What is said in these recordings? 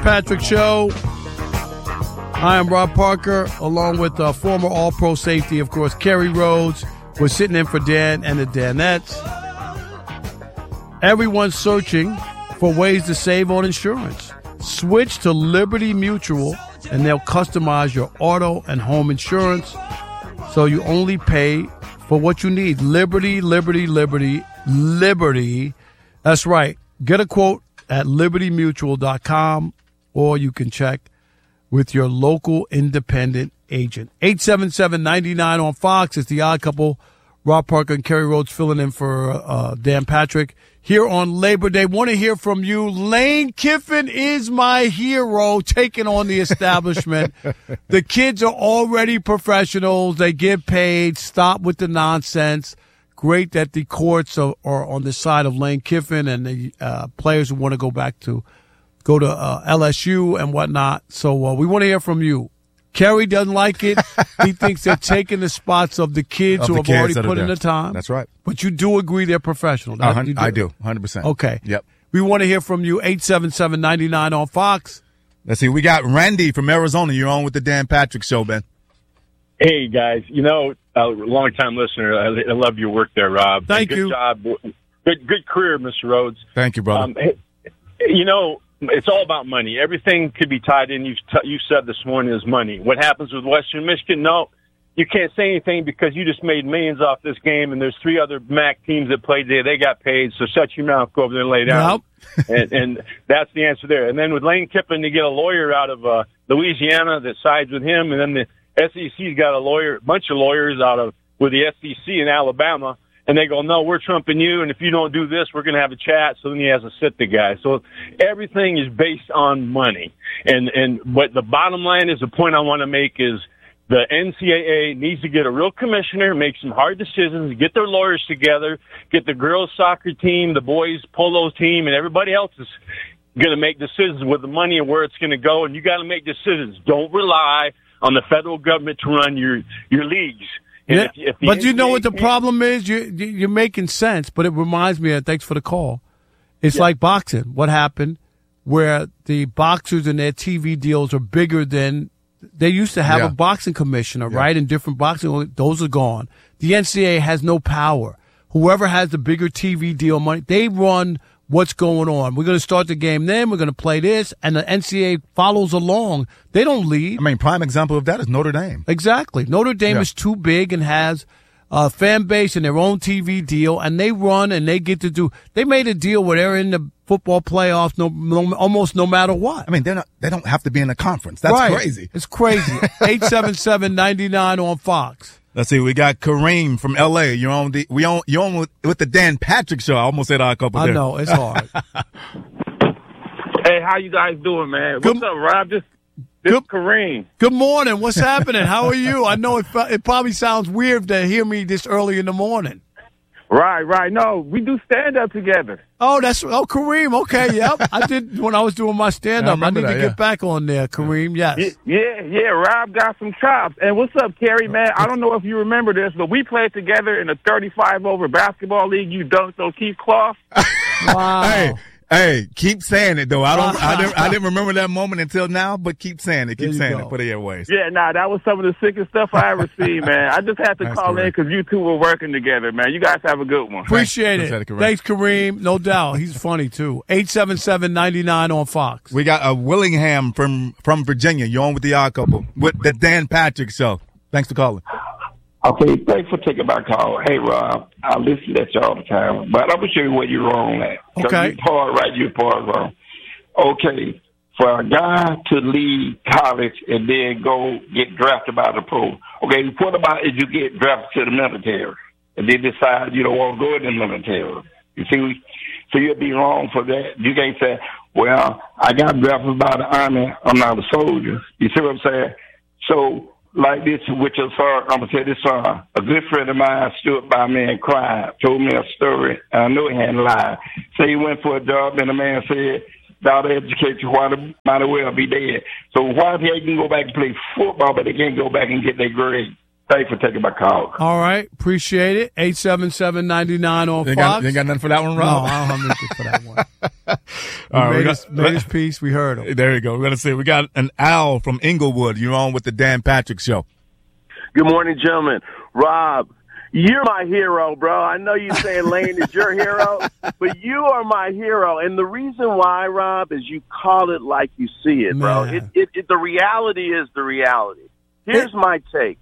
Patrick Show. I am Rob Parker, along with former All-Pro safety, of course, Kerry Rhodes. We're sitting in for Dan and the Danettes. Everyone's searching for ways to save on insurance. Switch to Liberty Mutual, and they'll customize your auto and home insurance so you only pay for what you need. Liberty, Liberty, Liberty, Liberty. That's right. Get a quote at libertymutual.com, or you can check with your local independent agent. 877-99 on Fox. It's the Odd Couple. Rob Parker and Kerry Rhodes filling in for Dan Patrick here on Labor Day. Want to hear from you. Lane Kiffin is my hero, taking on the establishment. The kids are already professionals. They get paid. Stop with the nonsense. Great that the courts are on the side of Lane Kiffin and the players who want to go to LSU and whatnot. So we want to hear from you. Kerry doesn't like it. He thinks they're taking the spots of the kids who have already put in the time. That's right. But you do agree they're professional. I do, 100%. Okay. Yep. We want to hear from you, 877-99 on Fox. Let's see. We got Randy from Arizona. You're on with the Dan Patrick Show, man. Hey, guys. You know, a long-time listener. I love your work there, Rob. Thank you. Good job. Good career, Mr. Rhodes. Thank you, brother. You know, it's all about money. Everything could be tied in. You said this morning is money. What happens with Western Michigan? No, you can't say anything because you just made millions off this game, and there's 3 other MAC teams that played there. They got paid, so shut your mouth, go over there and lay down. Nope. and that's the answer there. And then with Lane Kiffin, to get a lawyer out of Louisiana that sides with him, and then the SEC's got a bunch of lawyers with the SEC in Alabama. And they go, no, we're trumping you, and if you don't do this, we're going to have a chat. So then he has to sit the guy. So everything is based on money. But the bottom line is, the point I want to make is the NCAA needs to get a real commissioner, make some hard decisions, get their lawyers together, get the girls' soccer team, the boys' polo team, and everybody else is going to make decisions with the money and where it's going to go. And you got to make decisions. Don't rely on the federal government to run your leagues. Yeah, but you know what the problem is? You're making sense, but it reminds me, thanks for the call, it's like boxing. What happened where the boxers and their TV deals are bigger than they used to have a boxing commissioner, right? And different boxing, those are gone. The NCAA has no power. Whoever has the bigger TV deal money, they run what's going on. We're going to start the game then. We're going to play this. And the NCAA follows along. They don't lead. I mean, prime example of that is Notre Dame. Exactly. Notre Dame is too big and has a fan base and their own TV deal, and they run and they get to do. They made a deal where they're in the football playoffs almost no matter what. I mean, they don't have to be in the conference. That's crazy. It's crazy. 877-99 on Fox. Let's see. We got Kareem from L.A. You're on with the Dan Patrick Show. I almost said our couple there. I know. It's hard. Hey, how you guys doing, man? What's up, Rob? This is Kareem. Good morning. What's happening? How are you? I know it probably sounds weird to hear me this early in the morning. Right. No, we do stand-up together. Kareem. Okay, yep. I did when I was doing my stand-up. I need to get back on there, Kareem, yes. Yeah, Rob got some chops. And what's up, Kerry, man? I don't know if you remember this, but we played together in a 35-over basketball league. You dunked on Keith Clough. Wow. Hey, keep saying it though. I didn't remember that moment until now, but keep saying it. Keep saying it for the airways. Yeah, that was some of the sickest stuff I ever seen, man. I just had to call in because you two were working together, man. You guys have a good one. Appreciate it. Thanks, Kareem. No doubt. He's funny too. 877-99 on Fox. We got Willingham from Virginia. You're on with the Odd Couple with the Dan Patrick Show. Thanks for calling. Okay, thanks for taking my call. Hey, Rob, I listen to you all the time, but I'm going to show you where you're wrong at. Okay. You're part right, you're part wrong. Okay, for a guy to leave college and then go get drafted by the pro, okay, what about if you get drafted to the military and then decide you don't want to go in the military? You see, so you'd be wrong for that. You can't say, well, I got drafted by the Army, I'm not a soldier. You see what I'm saying? So, like this, which is I'm going to tell this song. A good friend of mine stood by me and cried, told me a story, and I knew he hadn't lied. So he went for a job, and the man said, without education, why they might as well be dead. So why they can go back and play football, but they can't go back and get their grade? Thanks for taking my call. All right. Appreciate it. 877-99 on Fox. You ain't got nothing for that one, Rob? No, I don't have anything for that one. All right, made his piece. We heard him. There you go. We're going to see. We got an Al from Inglewood. You're on with the Dan Patrick Show. Good morning, gentlemen. Rob, you're my hero, bro. I know you saying Lane is your hero, but you are my hero. And the reason why, Rob, is you call it like you see it, bro. The reality is the reality. Here's my take.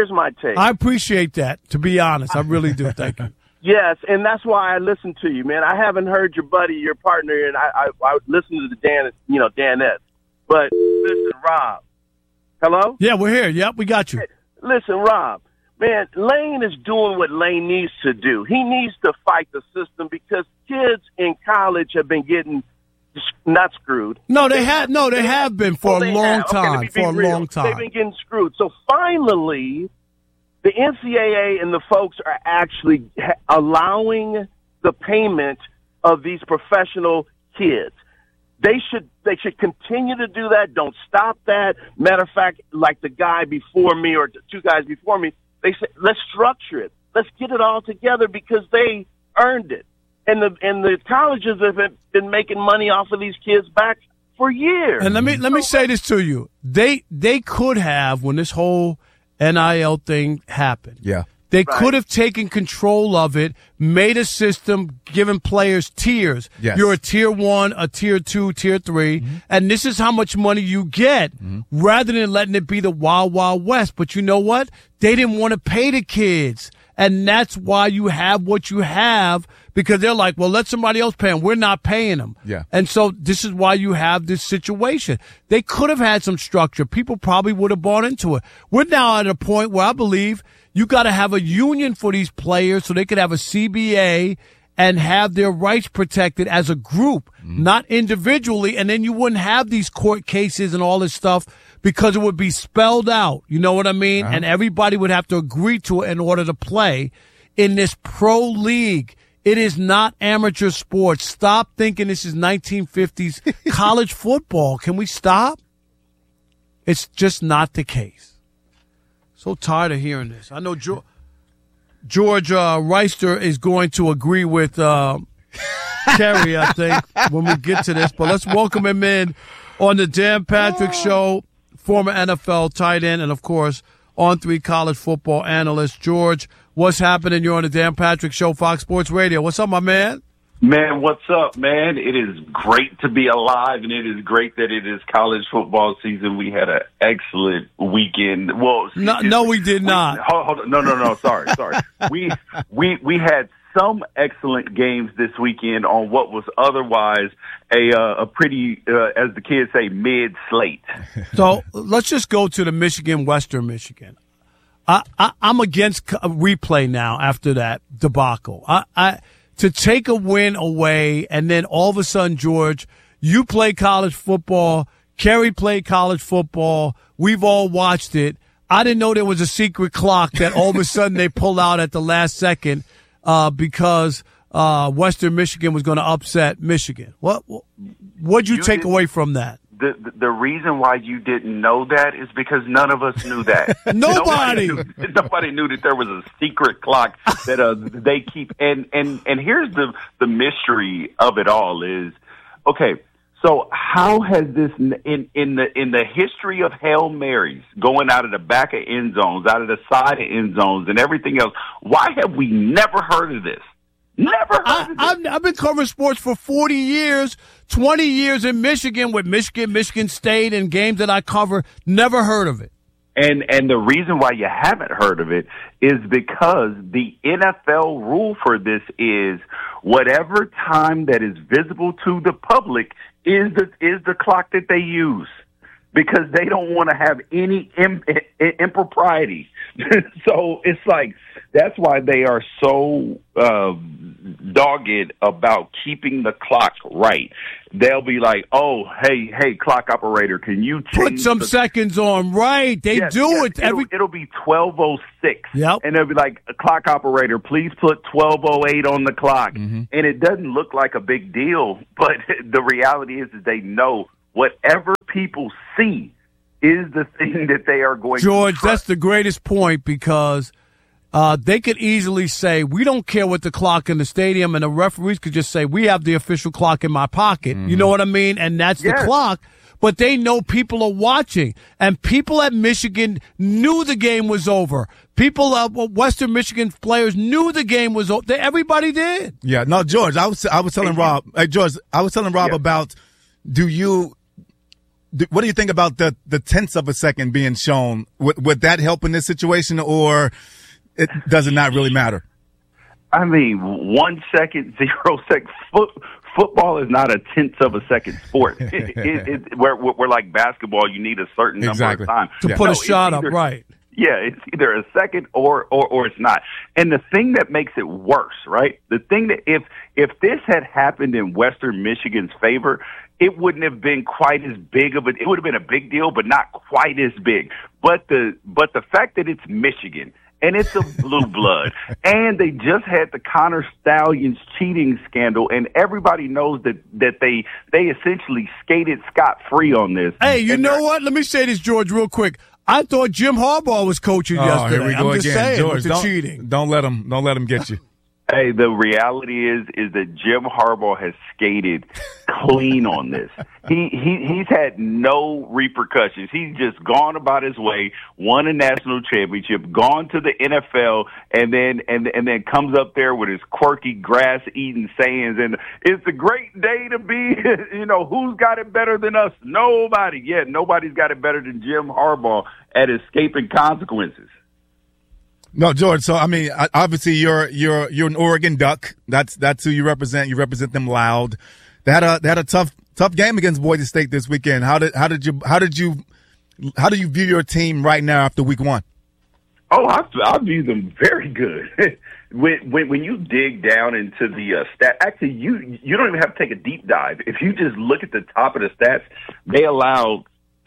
I appreciate that, to be honest. I really do. Thank you. Yes, and that's why I listen to you, man. I haven't heard your buddy, your partner, and I listen to the Danette. But listen, Rob. Hello? Yeah, we're here. Yep, we got you. Listen, Rob. Man, Lane is doing what Lane needs to do. He needs to fight the system because kids in college have been getting not screwed. No, they have been for a long time. They've been getting screwed. So finally, the NCAA and the folks are actually allowing the payment of these professional kids. They should continue to do that. Don't stop that. Matter of fact, like the guy before me or the two guys before me, they said, let's structure it. Let's get it all together because they earned it. And the colleges have been making money off of these kids back for years. And let me say this to you. They could have, when this whole NIL thing happened. Yeah. They could have taken control of it, made a system, given players tiers. Yes. You're a tier 1, a tier 2, tier 3, and this is how much money you get, rather than letting it be the Wild Wild West. But you know what? They didn't want to pay the kids. And that's why you have what you have, because they're like, well, let somebody else pay them. We're not paying them. Yeah. And so this is why you have this situation. They could have had some structure. People probably would have bought into it. We're now at a point where I believe you got to have a union for these players so they could have a CBA and have their rights protected as a group, not individually. And then you wouldn't have these court cases and all this stuff because it would be spelled out. You know what I mean? And everybody would have to agree to it in order to play in this pro league. It is not amateur sports. Stop thinking this is 1950s college football. Can we stop? It's just not the case. So tired of hearing this. I know George Reister is going to agree with Kerry, I think, when we get to this. But let's welcome him in on the Dan Patrick Show, former NFL tight end, and, of course, On3 college football analyst. George, what's happening? You're on the Dan Patrick Show, Fox Sports Radio. What's up, my man? Man, what's up, man? It is great to be alive, and it is great that it is college football season. We had an excellent weekend. Well, no, we did not. Hold on. No. Sorry. We had some excellent games this weekend on what was otherwise a pretty, as the kids say, mid slate. So let's just go to the Western Michigan. I'm against replay now after that debacle. To take a win away, and then all of a sudden, George, you play college football, Kerry played college football, we've all watched it. I didn't know there was a secret clock that all of a sudden they pulled out at the last second because Western Michigan was going to upset Michigan. What'd you take away from that? The reason why you didn't know that is because none of us knew that. Nobody knew that there was a secret clock that they keep. And here's the mystery of it all is, okay, so how has this in the history of Hail Marys going out of the back of end zones, out of the side of end zones, and everything else? Why have we never heard of this? Never heard of this. I've been covering sports for 40 years, 20 years in Michigan with Michigan State and games that I cover. Never heard of it. And the reason why you haven't heard of it is because the NFL rule for this is whatever time that is visible to the public is the clock that they use, because they don't want to have any impropriety. So it's like, that's why they are so dogged about keeping the clock right. They'll be like, oh, hey, clock operator, can you put some seconds on? Right. They do it. It'll be 12:06. Yep. And they'll be like, clock operator, please put 12:08 on the clock. Mm-hmm. And it doesn't look like a big deal, but the reality is they know whatever people see is the thing that they are going George, to trust. That's the greatest point because they could easily say, we don't care what the clock in the stadium, and the referees could just say, we have the official clock in my pocket. You know what I mean? And that's the clock. But they know people are watching. And people at Michigan knew the game was over. People, Western Michigan players knew the game was over. Everybody did. Yeah, no, George, I was telling Rob, George, I was telling Rob about, what do you think about the tenths of a second being shown? Would that help in this situation, or does it not really matter? I mean, 1 second, 0 second. Football is not a tenth of a second sport. We're like basketball. You need a certain number of times to put a shot up, right? Yeah, it's either a second or it's not. And the thing that makes it worse, right? The thing that if this had happened in Western Michigan's favor, it wouldn't have been quite as big of it would have been a big deal, but not quite as big. But the fact that it's Michigan and it's a blue blood, and they just had the Connor Stalions cheating scandal, and everybody knows that they essentially skated scot-free on this. Hey, you know what? Let me say this, George, real quick. I thought Jim Harbaugh was coaching yesterday. Here we go I'm just again. saying, George, with the cheating. Don't let him get you. Hey, the reality is that Jim Harbaugh has skated clean on this. He's had no repercussions. He's just gone about his way, won a national championship, gone to the NFL, and then comes up there with his quirky grass-eating sayings. And it's a great day to be. Who's got it better than us? Nobody. Yeah, nobody's got it better than Jim Harbaugh at escaping consequences. No, George. So I mean, obviously you're an Oregon Duck. That's who you represent. You represent them loud. They had a tough game against Boise State this weekend. How do you view your team right now after week one? Oh, I view them very good. When you dig down into the stat, actually you don't even have to take a deep dive. If you just look at the top of the stats, they allowed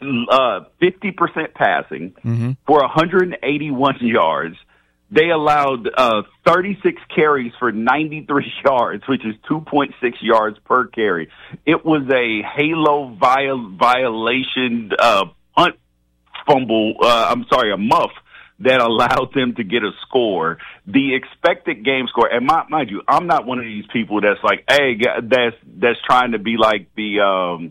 50% passing for 181 yards. They allowed 36 carries for 93 yards, which is 2.6 yards per carry. It was a halo violation punt fumble. A muff that allowed them to get a score. The expected game score, and mind you, I'm not one of these people that's like, hey, that's trying to be like the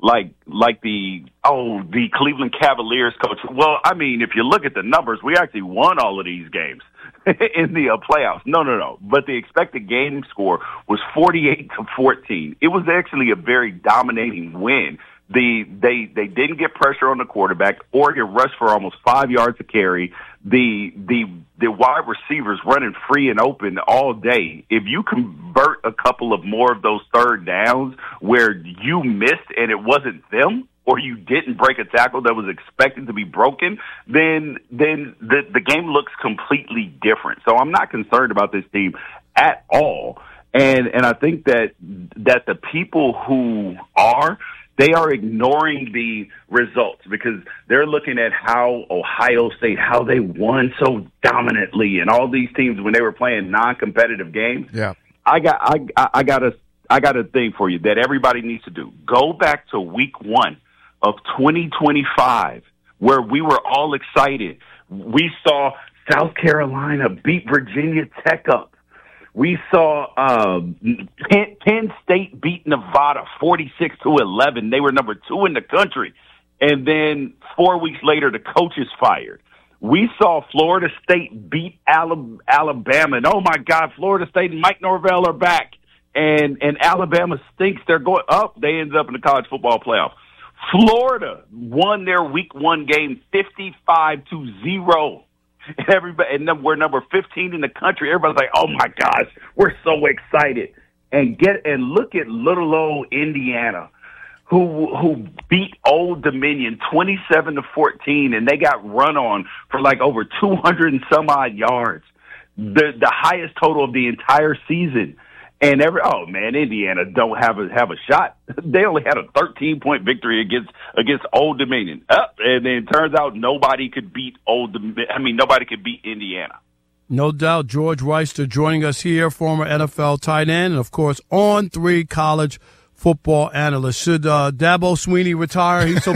the Cleveland Cavaliers coach. Well, I mean, if you look at the numbers, we actually won all of these games in the playoffs. No. But the expected game score was 48-14. It was actually a very dominating win. They didn't get pressure on the quarterback. Oregon rushed for almost 5 yards a carry. The wide receivers running free and open all day. If you convert a couple of more of those third downs where you missed and it wasn't them, or you didn't break a tackle that was expected to be broken, then the game looks completely different. So I'm not concerned about this team at all. And I think that the people who are, they are ignoring the results because they're looking at how Ohio State, how they won so dominantly, and all these teams when they were playing non-competitive games. Yeah, I got a thing for you that everybody needs to do. Go back to week 1 of 2025, where we were all excited. We saw South Carolina beat Virginia Tech up. We saw Penn State beat Nevada 46-11. They were number 2 in the country. And then 4 weeks later, the coach is fired. We saw Florida State beat Alabama. And, oh, my God, Florida State and Mike Norvell are back. And Alabama stinks. They're going up. They ended up in the college football playoff. Florida won their week 1 game 55-0. And then we're number 15 in the country. Everybody's like, "Oh my gosh, we're so excited!" And look at little old Indiana, who beat Old Dominion 27-14, and they got run on for like over 200 and some odd yards, the highest total of the entire season. And Indiana don't have a shot. They only had a 13-point victory against Old Dominion. And then it turns out nobody could beat nobody could beat Indiana. No doubt. George Wrighster joining us here, former NFL tight end, and of course On3 college football analyst. Should Dabo Swinney retire? He's so